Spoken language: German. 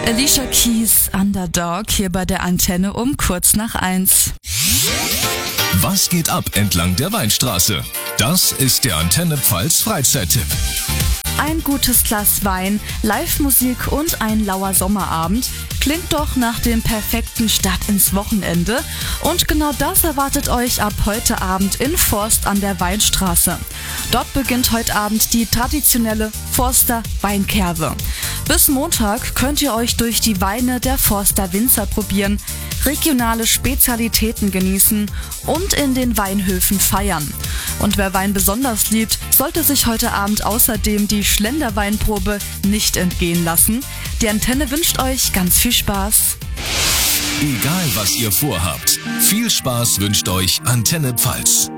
Alicia Keys, Underdog, hier bei der Antenne um kurz nach 1. Was geht ab entlang der Weinstraße? Das ist der Antenne Pfalz Freizeittipp. Ein gutes Glas Wein, Live-Musik und ein lauer Sommerabend klingt doch nach dem perfekten Start ins Wochenende. Und genau das erwartet euch ab heute Abend in Forst an der Weinstraße. Dort beginnt heute Abend die traditionelle Forster Weinkerve. Bis Montag könnt ihr euch durch die Weine der Forster Winzer probieren, regionale Spezialitäten genießen und in den Weinhöfen feiern. Und wer Wein besonders liebt, sollte sich heute Abend außerdem die Schlenderweinprobe nicht entgehen lassen. Die Antenne wünscht euch ganz viel Spaß. Egal was ihr vorhabt, viel Spaß wünscht euch Antenne Pfalz.